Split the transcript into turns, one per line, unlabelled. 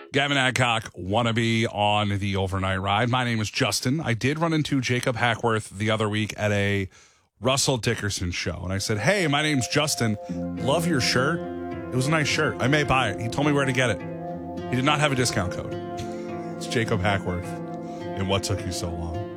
Gavin Adcock, wannabe on the overnight ride. My name is Justin. I did run into Jacob Hackworth the other week at a Russell Dickerson show. And I said, hey, my name's Justin. Love your shirt. It was a nice shirt. I may buy it. He told me where to get it. He did not have a discount code. It's Jacob Hackworth. And what took you so long?